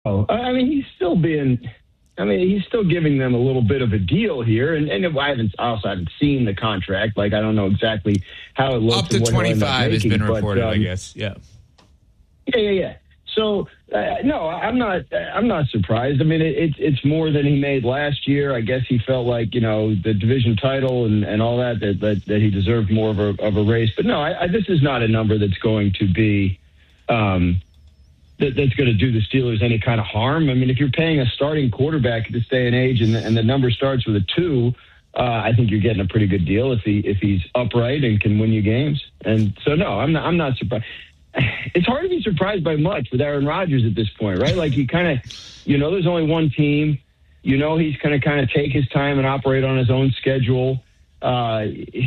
Oh, I mean, he's still giving them a little bit of a deal here, and I also haven't seen the contract. Like, I don't know exactly how it looks. Up to 25 has been reported, I guess. Yeah. Yeah. So no, I'm not surprised. I mean, it's more than he made last year. I guess he felt like, the division title and all that he deserved more of a race. But no, this is not a number that's going to be. That's going to do the Steelers any kind of harm. I mean, if you're paying a starting quarterback at this day and age, and the number starts with a 2, I think you're getting a pretty good deal if he's upright and can win you games. And so, no, I'm not surprised. It's hard to be surprised by much with Aaron Rodgers at this point, right? Like, you kind of, there's only one team. He's going to kind of take his time and operate on his own schedule. I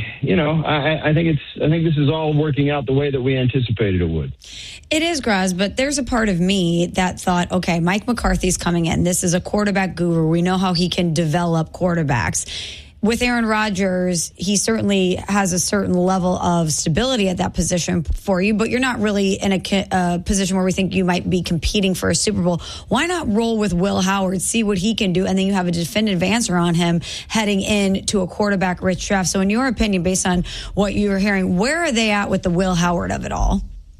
think this is all working out the way that we anticipated it would. It is, Graz, but there's a part of me that thought, okay, Mike McCarthy's coming in. This is a quarterback guru. We know how he can develop quarterbacks. With Aaron Rodgers, he certainly has a certain level of stability at that position for you, but you're not really in a position where we think you might be competing for a Super Bowl. Why not roll with Will Howard, see what he can do, and then you have a definitive answer on him heading into a quarterback-rich draft? So in your opinion, based on what you're hearing, where are they at with the Will Howard of it all?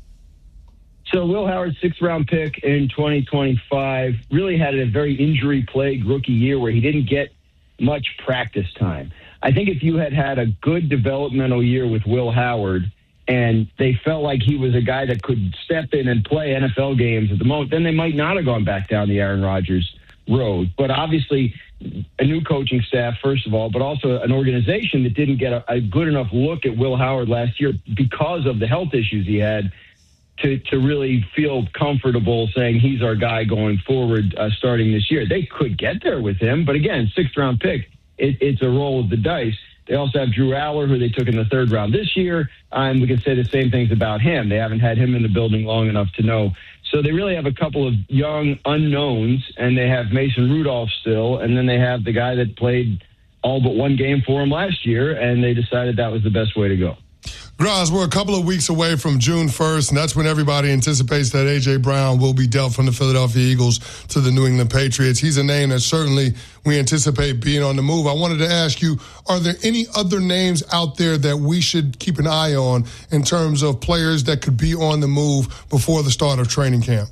So Will Howard, 6th-round pick in 2025, really had a very injury-plagued rookie year where he didn't get much practice time. I think if you had a good developmental year with Will Howard and they felt like he was a guy that could step in and play NFL games at the moment, then they might not have gone back down the Aaron Rodgers road. But obviously, a new coaching staff, first of all, but also an organization that didn't get a good enough look at Will Howard last year because of the health issues he had to really feel comfortable saying he's our guy going forward starting this year. They could get there with him, but again, 6th-round pick, it's a roll of the dice. They also have Drew Aller, who they took in the 3rd round this year, and we can say the same things about him. They haven't had him in the building long enough to know. So they really have a couple of young unknowns, and they have Mason Rudolph still, and then they have the guy that played all but one game for him last year, and they decided that was the best way to go. Graz, we're a couple of weeks away from June 1st, and that's when everybody anticipates that A.J. Brown will be dealt from the Philadelphia Eagles to the New England Patriots. He's a name that certainly we anticipate being on the move. I wanted to ask you, are there any other names out there that we should keep an eye on in terms of players that could be on the move before the start of training camp?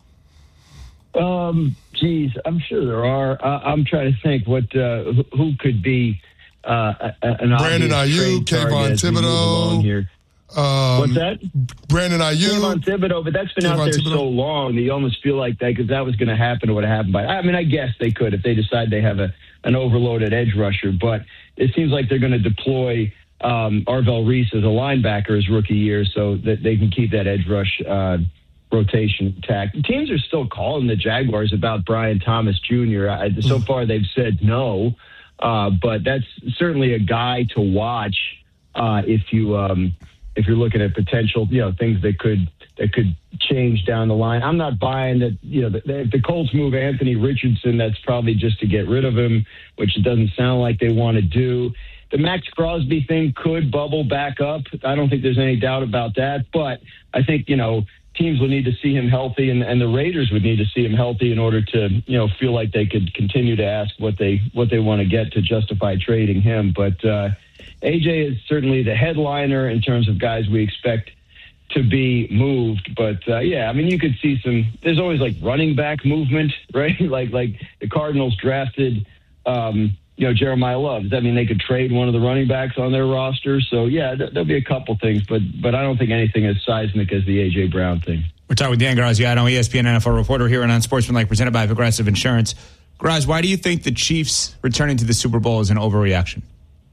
I'm sure there are. I'm trying to think who could be an Brandon Ayuk, Kayvon Thibodeau. What's that? Brandon Ayuk. Kayvon Thibodeau, but that's been out there so long that you almost feel like that because that was going to happen, it would have happened. I guess they could if they decide they have an overloaded edge rusher, but it seems like they're going to deploy Arvell Reese as a linebacker his rookie year so that they can keep that edge rush rotation intact. Teams are still calling the Jaguars about Brian Thomas Jr. So far they've said no. But that's certainly a guy to watch if you're looking at potential, things that could change down the line. I'm not buying that. If the Colts move Anthony Richardson, that's probably just to get rid of him, which it doesn't sound like they want to do. The Max Crosby thing could bubble back up. I don't think there's any doubt about that. But I think teams would need to see him healthy, and the Raiders would need to see him healthy in order to, feel like they could continue to ask what they want to get to justify trading him. But AJ is certainly the headliner in terms of guys we expect to be moved. But you could see there's always like running back movement, right? like the Cardinals drafted, Jeremiah Love. Does that mean they could trade one of the running backs on their roster? So, there'll be a couple things, but I don't think anything as seismic as the A.J. Brown thing. We're talking with Dan Graziano, ESPN NFL reporter here on Sportsmanlike, presented by Progressive Insurance. Graz, why do you think the Chiefs returning to the Super Bowl is an overreaction?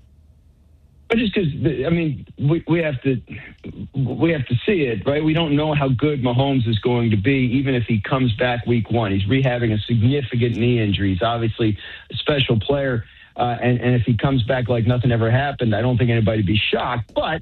But just because, we have to see it, right? We don't know how good Mahomes is going to be, even if he comes back week 1. He's rehabbing a significant knee injury. He's obviously a special player. And if he comes back like nothing ever happened, I don't think anybody would be shocked. But,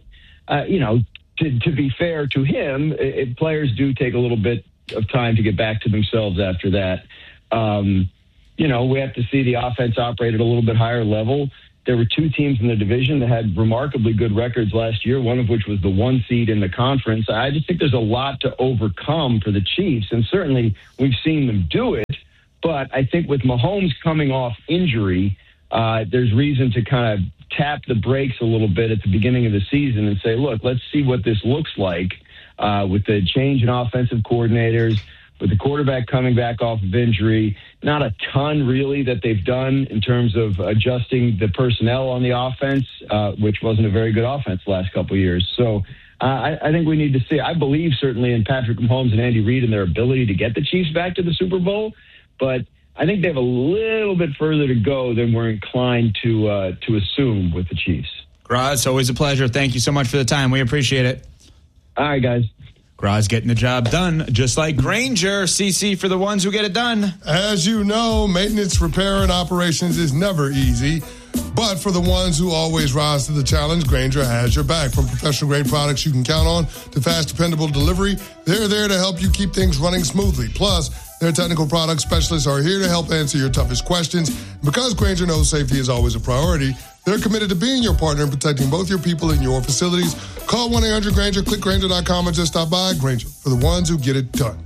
to be fair to him, players do take a little bit of time to get back to themselves after that. We have to see the offense operate at a little bit higher level. there were two teams in the division that had remarkably good records last year, one of which was the 1 seed in the conference. I just think there's a lot to overcome for the Chiefs, and certainly we've seen them do it. But I think with Mahomes coming off injury, there's reason to kind of tap the brakes a little bit at the beginning of the season and say, look, let's see what this looks like with the change in offensive coordinators, with the quarterback coming back off of injury. Not a ton, really, that they've done in terms of adjusting the personnel on the offense, which wasn't a very good offense the last couple of years. So I think we need to see. I believe certainly in Patrick Mahomes and Andy Reid and their ability to get the Chiefs back to the Super Bowl, but I think they have a little bit further to go than we're inclined to assume with the Chiefs. Graz, always a pleasure. Thank you so much for the time. We appreciate it. All right, guys. Graz getting the job done, just like Grainger. CC for the ones who get it done. As you know, maintenance, repair, and operations is never easy. But for the ones who always rise to the challenge, Grainger has your back. From professional-grade products you can count on to fast, dependable delivery, they're there to help you keep things running smoothly. Plus, their technical product specialists are here to help answer your toughest questions. Because Grainger knows safety is always a priority, they're committed to being your partner in protecting both your people and your facilities. Call 1-800-GRAINGER, click Grainger.com, or just stop by. Grainger, for the ones who get it done.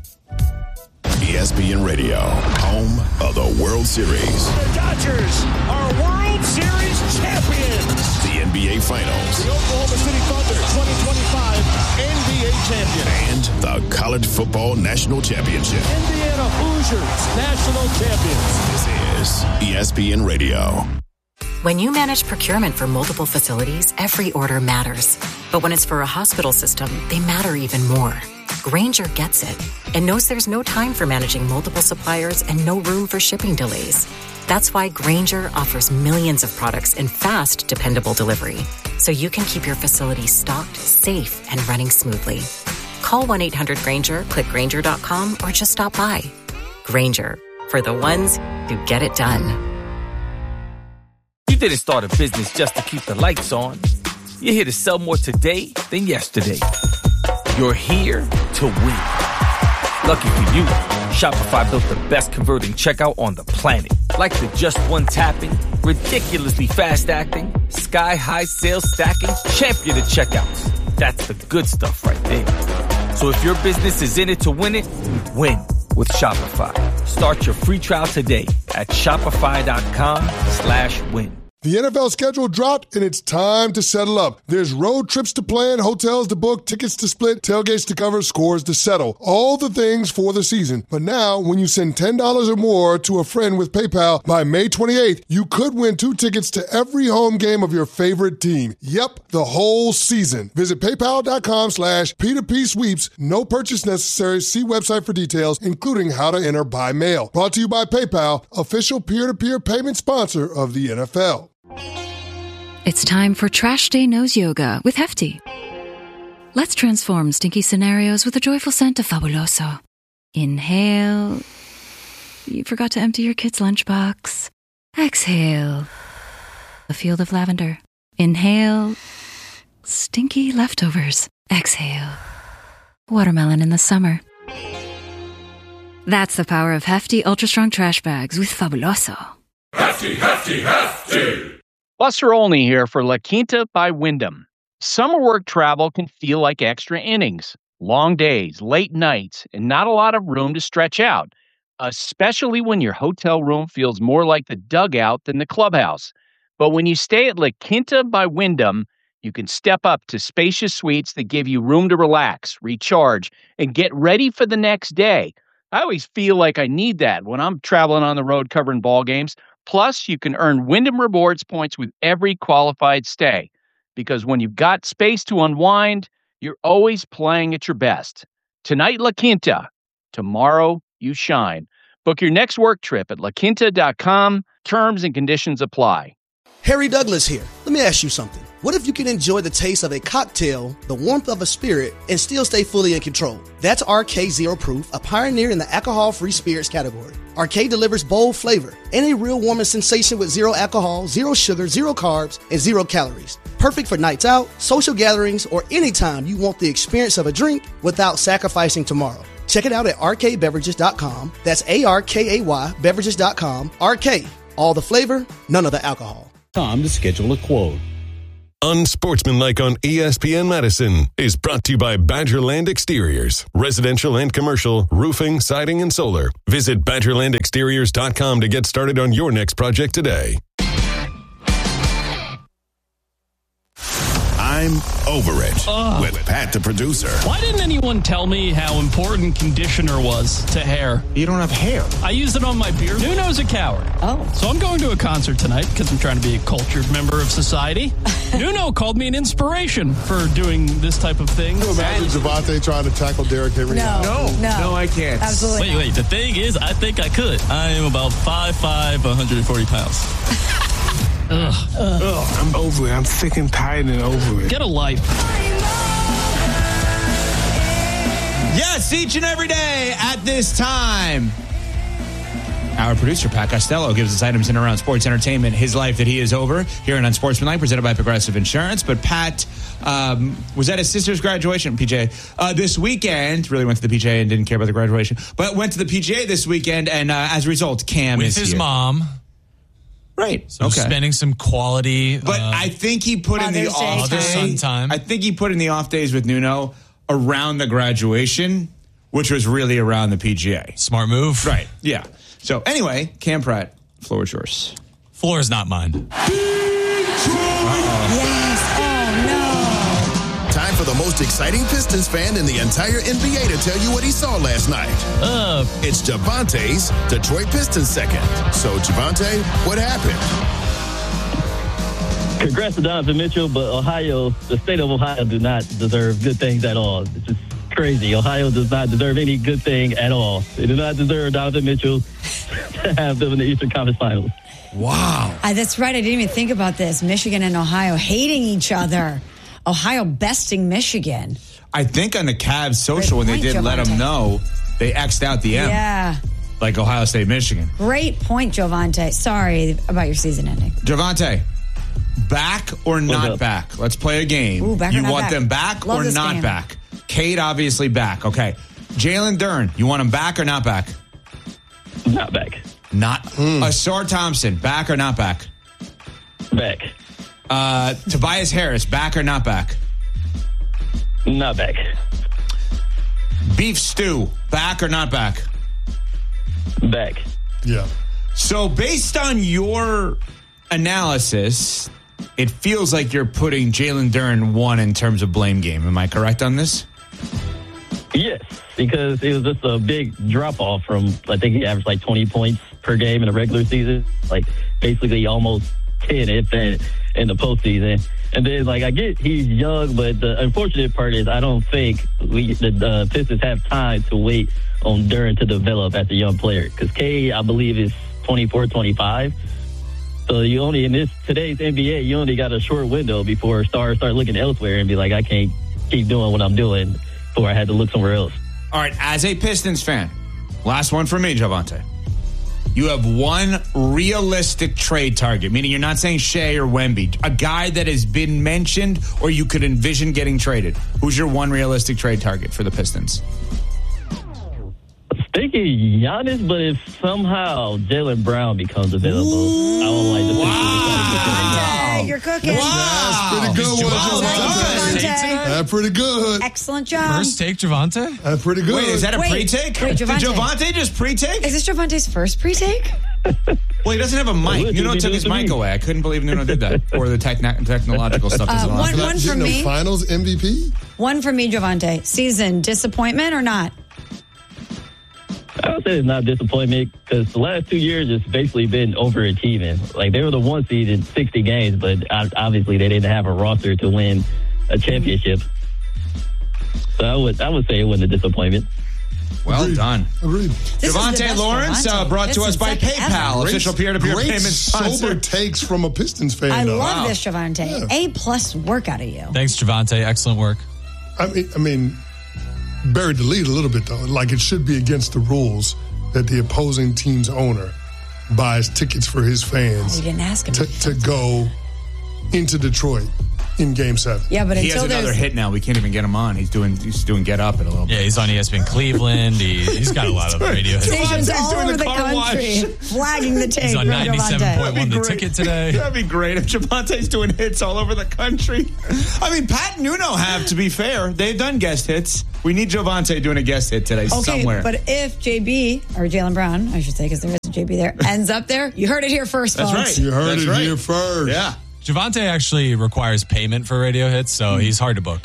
ESPN Radio, home of the World Series. The Dodgers are World Series champions. The NBA Finals. The Oklahoma City Thunder 2025 NBA champion. And the College Football National Championship. Indiana Hoosiers national champions. This is ESPN Radio. When you manage procurement for multiple facilities, every order matters. But when it's for a hospital system, they matter even more. Grainger gets it and knows there's no time for managing multiple suppliers and no room for shipping delays. That's why Grainger offers millions of products in fast, dependable delivery, so you can keep your facility stocked, safe, and running smoothly. Call 1-800-GRAINGER, click Grainger.com, or just stop by. Grainger, for the ones who get it done. You didn't start a business just to keep the lights on. You're here to sell more today than yesterday. You're here to win. Lucky for you, Shopify built the best converting checkout on the planet. Like the just one tapping, ridiculously fast acting, sky-high sales stacking, champion of checkouts. That's the good stuff right there. So if your business is in it to win it, win with Shopify. Start your free trial today at shopify.com/win. The NFL schedule dropped, and it's time to settle up. There's road trips to plan, hotels to book, tickets to split, tailgates to cover, scores to settle. All the things for the season. But now, when you send $10 or more to a friend with PayPal by May 28th, you could win 2 tickets to every home game of your favorite team. Yep, the whole season. Visit paypal.com/P2P sweeps. No purchase necessary. See website for details, including how to enter by mail. Brought to you by PayPal, official peer-to-peer payment sponsor of the NFL. It's time for Trash Day Nose Yoga with Hefty. Let's transform stinky scenarios with a joyful scent of Fabuloso. Inhale. You forgot to empty your kid's lunchbox. Exhale. A field of lavender. Inhale. Stinky leftovers. Exhale. Watermelon in the summer. That's the power of Hefty Ultra Strong Trash Bags with Fabuloso. Hefty, Hefty, Hefty! Buster Olney here for La Quinta by Wyndham. Summer work travel can feel like extra innings. Long days, late nights, and not a lot of room to stretch out, especially when your hotel room feels more like the dugout than the clubhouse. But when you stay at La Quinta by Wyndham, you can step up to spacious suites that give you room to relax, recharge, and get ready for the next day. I always feel like I need that when I'm traveling on the road covering ball games. Plus, you can earn Wyndham Rewards points with every qualified stay. Because when you've got space to unwind, you're always playing at your best. Tonight, La Quinta. Tomorrow, you shine. Book your next work trip at laquinta.com. Terms and conditions apply. Harry Douglas here. Let me ask you something. What if you can enjoy the taste of a cocktail, the warmth of a spirit, and still stay fully in control? That's RK Zero Proof, a pioneer in the alcohol-free spirits category. RK delivers bold flavor and a real warming sensation with 0 alcohol, 0 sugar, 0 carbs, and 0 calories. Perfect for nights out, social gatherings, or anytime you want the experience of a drink without sacrificing tomorrow. Check it out at rkbeverages.com. That's ARKAY beverages.com. RK, all the flavor, none of the alcohol. to schedule a quote. Unsportsmanlike on ESPN Madison is brought to you by Badgerland Exteriors. Residential and commercial, roofing, siding, and solar. Visit BadgerlandExteriors.com to get started on your next project today. I'm over it with Pat the producer. Why didn't anyone tell me how important conditioner was to hair? You don't have hair. I used it on my beard. Nuno's a coward. Oh. So I'm going to a concert tonight because I'm trying to be a cultured member of society. Nuno called me an inspiration for doing this type of thing. Can you imagine Javonte trying to tackle Derrick Henry? No, I can't. Absolutely Wait. The thing is, I think I could. I am about 5'5", 140 pounds. I'm over it. I'm sick and tired and over it. Get a life. Yes, each and every day at this time, our producer, Pat Costello, gives us items in and around sports entertainment, his life that he is over, here on Unsportsmanlike, presented by Progressive Insurance. But Pat was at his sister's graduation, PJ, this weekend. Really went to the PGA and didn't care about the graduation, but went to the PGA this weekend, and as a result, Cam is with his here. mom. Right. So spending some quality. But I think he put in the off days. Time. I think he put in the off days with Nuno around the graduation, which was really around the PGA. Smart move. Right. Yeah. So anyway, Cam Pratt, floor is yours. Floor is not mine. Yes. Oh, no. Time for the most exciting Pistons fan in the entire NBA to tell you what he saw last night. It's Javonte's Detroit Pistons second. So, Javonte, what happened? Congrats to Donovan Mitchell, but Ohio, the state of Ohio, do not deserve good things at all. It's just crazy. Ohio does not deserve any good thing at all. They do not deserve Donovan Mitchell to have them in the Eastern Conference Finals. Wow. That's right. I didn't even think about this. Michigan and Ohio hating each other. Ohio besting Michigan. I think on the Cavs social, when they did let them know, they X'd out the M. Yeah. Like Ohio State, Michigan. Great point, Javonte. Sorry about your season ending. Javonte, back or not back? Let's play a game. Ooh, back or you not want back? them back Love or this not game. back? Cade, obviously back. Okay. Jalen Dern, you want him back or not back? Not back. Not. Asar Thompson, back or not back? Back. Tobias Harris, back or not back? Not back. Beef stew, back or not back? Back. Yeah. So based on your analysis, it feels like you're putting Jalen Dern one in terms of blame game. Am I correct on this? Yes, because it was just a big drop-off from, I think he averaged like 20 points per game in the regular season. Like, basically almost 10 if that in the postseason. And then, like, I get he's young, but the unfortunate part is I don't think the Pistons have time to wait on Dern to develop as a young player. Because K, I believe, is 24, 25. So you only, in today's NBA, you only got a short window before stars start looking elsewhere and be like, I can't keep doing what I'm doing before I had to look somewhere else. All right, as a Pistons fan, last one for me, Javonte. You have one realistic trade target, meaning you're not saying Shea or Wemby, a guy that has been mentioned or you could envision getting traded. Who's your one realistic trade target for the Pistons? I was thinking Giannis, but if somehow Jaylen Brown becomes available, I don't like the Javonte, you're cooking. That's pretty good one, Javonte. That's pretty good. Excellent job. First take, Javonte? That's pretty good. Wait, is that a pre-take? Wait, Did Javonte just pre-take? Is this Javonte's first pre-take? Well, he doesn't have a mic. Nuno took his mic away. I couldn't believe Nuno did that. Or the technological stuff. One for me. Finals MVP? One for me, Javonte. Season disappointment or not? I would say it's not disappointment because the last 2 years it's basically been overachieving. Like, they were the 1 seed in 60 games, but obviously they didn't have a roster to win a championship. So I would say it wasn't a disappointment. Well done. Agreed. Javonte Lawrence, brought to us by PayPal, official peer-to-peer payment sponsor. Sober takes from a Pistons fan. I though. love this, Javonte. A+ work out of you. Thanks, Javonte. Excellent work. I mean, buried the lead a little bit, though. Like, it should be against the rules that the opposing team's owner buys tickets for his fans We didn't ask him to go into Detroit in Game 7. Yeah, but he has another hit now. We can't even get him on. He's doing Get Up in a little bit. Yeah, he's on ESPN Cleveland. He's got a lot of radio hits. Stations all over the country. flagging the tape. He's on for 97.1 the ticket today. That'd be great if Javonte's doing hits all over the country. I mean, Pat and Nuno have, to be fair, they've done guest hits. We need Javonte doing a guest hit today somewhere. But if JB, or Jaylen Brown, I should say, because there is a JB there, ends up there, you heard it here first, folks. That's right. You heard it here first. Yeah. Javonte actually requires payment for radio hits, so he's hard to book.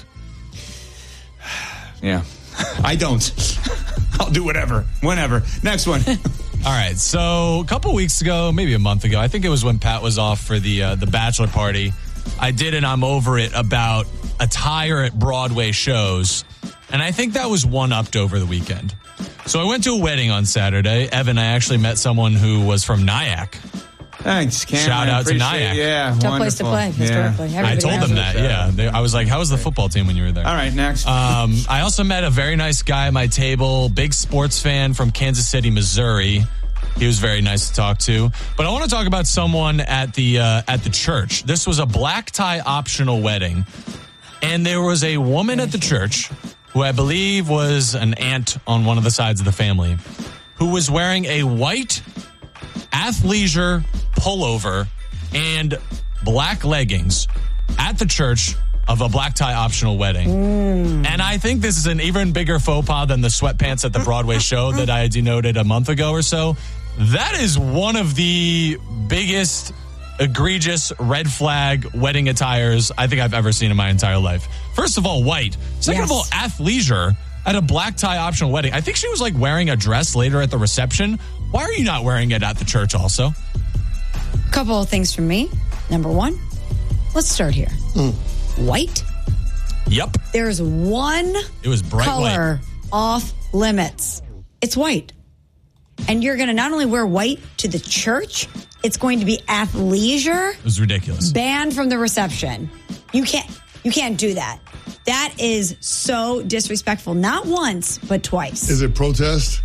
Yeah. I don't. I'll do whatever, whenever. Next one. All right, so a couple weeks ago, maybe a month ago, I think it was when Pat was off for the bachelor party, I did an I'm Over It about attire at Broadway shows, and I think that was one-upped over the weekend. So I went to a wedding on Saturday. Evan, I actually met someone who was from Nyack. Thanks, Cam. Shout out to Nyack. Yeah, tough place to play, historically. Yeah. I told them that, yeah. I was like, how was the football team when you were there? All right, next. I also met a very nice guy at my table, big sports fan from Kansas City, Missouri. He was very nice to talk to. But I want to talk about someone at the church. This was a black tie optional wedding. And there was a woman at the church who I believe was an aunt on one of the sides of the family who was wearing a white athleisure pullover and black leggings at the church of a black tie optional wedding. And I think this is an even bigger faux pas than the sweatpants at the Broadway show that I denoted a month ago or so. That is one of the biggest egregious red flag wedding attires I think I've ever seen in my entire life. First of all, white. Second of all, athleisure at a black tie optional wedding. I think she was like wearing a dress later at the reception. Why are you not wearing it at the church also? Couple of things from me. Number one, let's start here. White. Yep. There's one it was bright color white. Off limits. It's white. And you're going to not only wear white to the church, it's going to be athleisure. It was ridiculous. Banned from the reception. You can't do that. That is so disrespectful. Not once, but twice. Is it protest?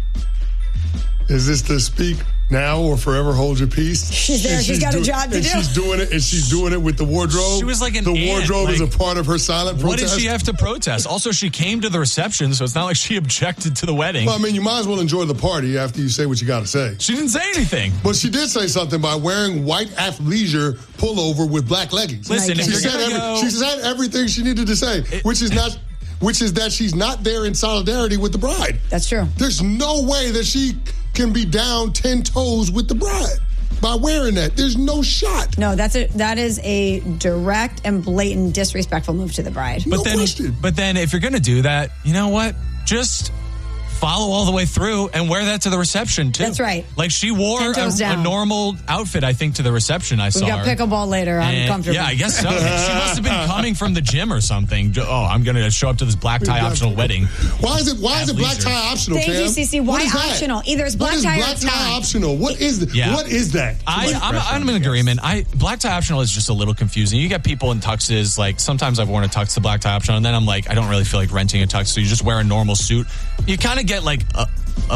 Is this to speak now or forever hold your peace? She's there. She's got a job to do. She's doing it, and she's doing it with the wardrobe. She was like the wardrobe is a part of her silent protest. What did she have to protest? Also, she came to the reception, so it's not like she objected to the wedding. Well, I mean, you might as well enjoy the party after you say what you got to say. She didn't say anything. But she did say something by wearing white athleisure pullover with black leggings. Listen, she said everything she needed to say, which is that she's not there in solidarity with the bride. That's true. There's no way that she can be down 10 toes with the bride by wearing that. There's no shot. No, that is a direct and blatant disrespectful move to the bride. But then if you're going to do that, you know what? Just follow all the way through and wear that to the reception too. That's right. Like she wore a normal outfit, I think, to the reception. I saw her. We got pickleball later. I'm comfortable. Yeah, I guess so. She must have been coming from the gym or something. Oh, I'm going to show up to this black tie optional wedding. Why is it black tie optional, Thank you, CC. Why optional? Either it's black tie or it's not. Optional? What is that? Yeah. What is that? I'm in agreement. Black tie optional is just a little confusing. You get people in tuxes. Like sometimes I've worn a tux to black tie optional, and then I'm like, I don't really feel like renting a tux, so you just wear a normal suit. You kind of get like a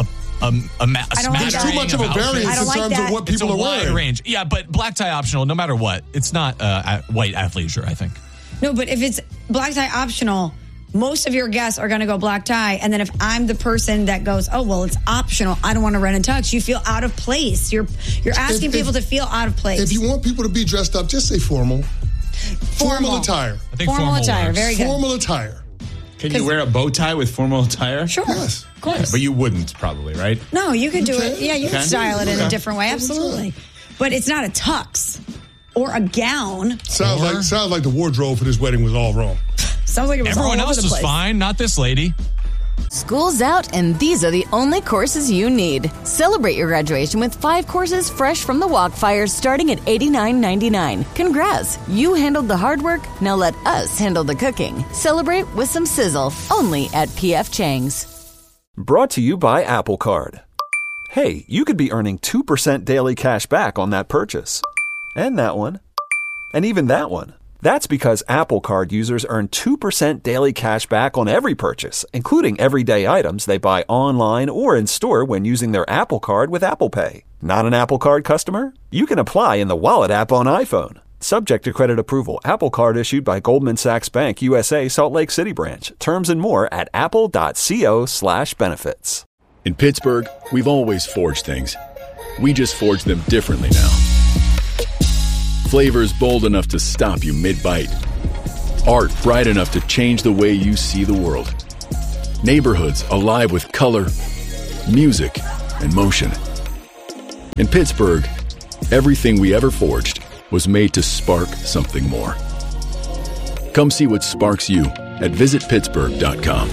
there's too much of a variance in terms of what people are wearing. Wide range. Yeah, but black tie optional, no matter what, it's not white athleisure, I think. No, but if it's black tie optional, most of your guests are going to go black tie. And then if I'm the person that goes, oh, well, it's optional, I don't want to rent a tux, you feel out of place. You're asking people to feel out of place. If you want people to be dressed up, just say formal. Formal attire. I think formal attire, works. very good. Formal attire. Can you wear a bow tie with formal attire? Sure. Yes. Of course. But you wouldn't probably, right? No, you could do it. Yeah, you can style it in a different way. Absolutely. But it's not a tux or a gown. Sounds like the wardrobe for this wedding was all wrong. Sounds like it was Everyone all over else the was place. fine, not this lady. School's out, and these are the only courses you need. Celebrate your graduation with 5 courses fresh from the Walkfire starting at $89.99. Congrats! You handled the hard work, now let us handle the cooking. Celebrate with some sizzle, only at P.F. Chang's. Brought to you by Apple Card. Hey, you could be earning 2% daily cash back on that purchase. And that one. And even that one. That's because Apple Card users earn 2% daily cash back on every purchase, including everyday items they buy online or in store when using their Apple Card with Apple Pay. Not an Apple Card customer? You can apply in the Wallet app on iPhone. Subject to credit approval. Apple Card issued by Goldman Sachs Bank USA, Salt Lake City branch. Terms and more at apple.co/benefits. In Pittsburgh, we've always forged things. We just forge them differently now. Flavors bold enough to stop you mid-bite. Art bright enough to change the way you see the world. Neighborhoods alive with color, music, and motion. In Pittsburgh, everything we ever forged was made to spark something more. Come see what sparks you at visitpittsburgh.com.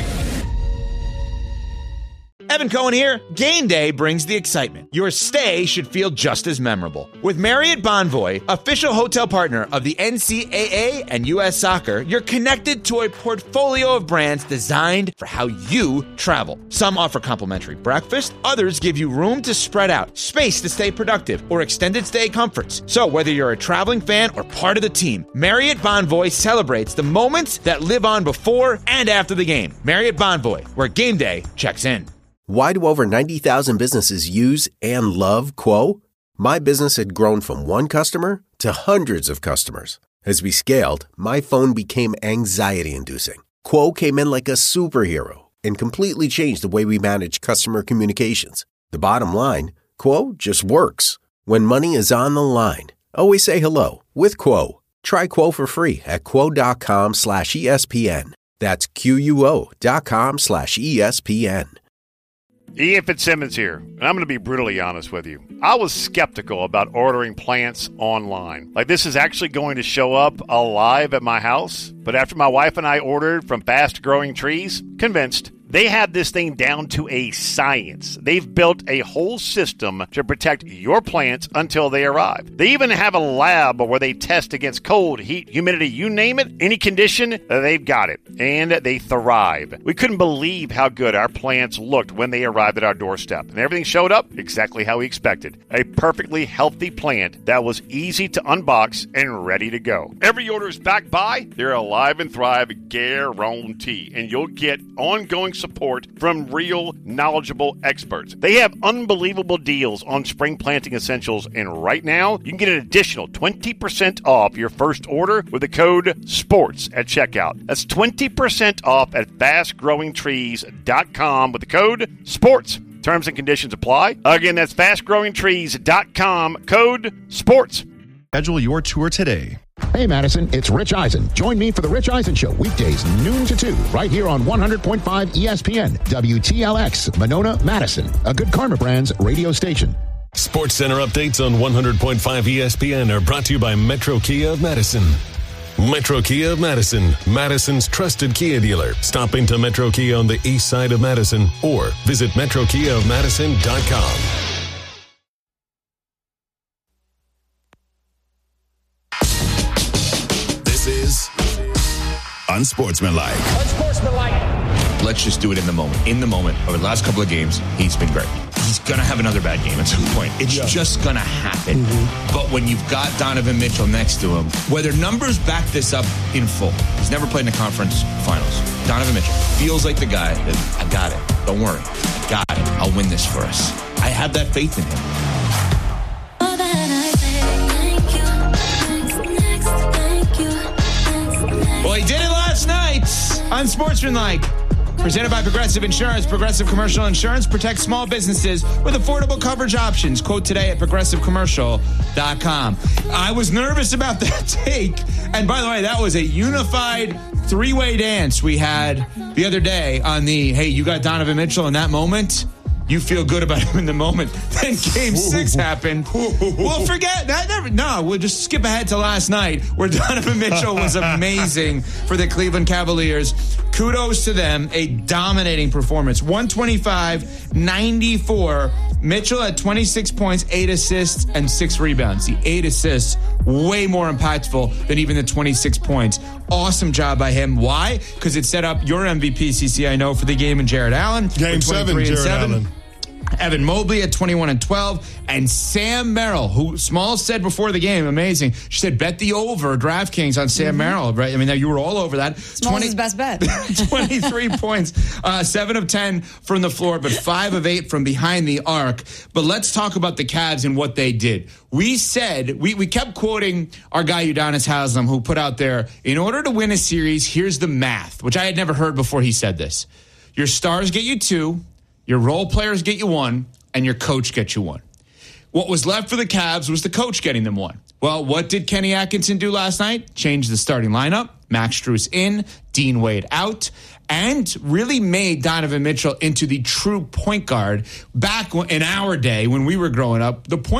Evan Cohen here. Game day brings the excitement. Your stay should feel just as memorable. With Marriott Bonvoy, official hotel partner of the NCAA and U.S. Soccer, you're connected to a portfolio of brands designed for how you travel. Some offer complimentary breakfast, others give you room to spread out, space to stay productive, or extended stay comforts. So whether you're a traveling fan or part of the team, Marriott Bonvoy celebrates the moments that live on before and after the game. Marriott Bonvoy, where game day checks in. Why do over 90,000 businesses use and love Quo? My business had grown from one customer to hundreds of customers. As we scaled, my phone became anxiety-inducing. Quo came in like a superhero and completely changed the way we manage customer communications. The bottom line, Quo just works. When money is on the line, always say hello with Quo. Try Quo for free at quo.com/ESPN. That's QUO.com/ESPN. Ian Fitzsimmons here, and I'm going to be brutally honest with you. I was skeptical about ordering plants online. Like, this is actually going to show up alive at my house. But after my wife and I ordered from Fast Growing Trees, convinced. They have this thing down to a science. They've built a whole system to protect your plants until they arrive. They even have a lab where they test against cold, heat, humidity, you name it, any condition, they've got it. And they thrive. We couldn't believe how good our plants looked when they arrived at our doorstep. And everything showed up exactly how we expected. A perfectly healthy plant that was easy to unbox and ready to go. Every order is backed by their Alive and Thrive guarantee. And you'll get ongoing support from real, knowledgeable experts. They have unbelievable deals on spring planting essentials, and right now, you can get an additional 20% off your first order with the code SPORTS at checkout. That's 20% off at fastgrowingtrees.com with the code SPORTS. Terms and conditions apply. Again, that's fastgrowingtrees.com, code SPORTS. Schedule your tour today. Hey, Madison, it's Rich Eisen. Join me for the Rich Eisen Show, weekdays noon to 2, right here on 100.5 ESPN, WTLX, Monona, Madison, a Good Karma Brands radio station. Sports Center updates on 100.5 ESPN are brought to you by Metro Kia of Madison. Metro Kia of Madison, Madison's trusted Kia dealer. Stop into Metro Kia on the east side of Madison or visit metrokiaofmadison.com. Unsportsmanlike. Let's just do it in the moment. In the moment, over the last couple of games, he's been great. He's going to have another bad game at some point. It's just going to happen. Mm-hmm. But when you've got Donovan Mitchell next to him, whether numbers back this up in full, he's never played in the conference finals. Donovan Mitchell feels like the guy that, I got it. Don't worry. I got it. I'll win this for us. I have that faith in him. Well, he did it last night on Sportsmanlike. Presented by Progressive Insurance. Progressive Commercial Insurance protects small businesses with affordable coverage options. Quote today at progressivecommercial.com. I was nervous about that take. And by the way, that was a unified three-way dance we had the other day on the, hey, you got Donovan Mitchell in that moment. You feel good about him in the moment. Then Game 6 happened. We'll forget that. No, we'll just skip ahead to last night where Donovan Mitchell was amazing for the Cleveland Cavaliers. Kudos to them. A dominating performance. 125-94. Mitchell had 26 points, 8 assists, and 6 rebounds. The 8 assists, way more impactful than even the 26 points. Awesome job by him. Why? Because it set up your MVP, CC, I know, for the game in Jared Allen. Game 7, Jared Allen. Evan Mobley at 21-12, and Sam Merrill, who Smalls said before the game, amazing. She said, bet the over DraftKings on Sam Merrill, right? I mean, you were all over that. Smalls' is best bet. 23 points, 7 of 10 from the floor, but 5 of 8 from behind the arc. But let's talk about the Cavs and what they did. We said, we kept quoting our guy Udonis Haslem, who put out there, in order to win a series, here's the math, which I had never heard before he said this. Your stars get you 2, your role players get you 1, and your coach gets you 1. What was left for the Cavs was the coach getting them one. Well, what did Kenny Atkinson do last night? Change the starting lineup. Max Strus in, Dean Wade out, and really made Donovan Mitchell into the true point guard. Back in our day when we were growing up, the point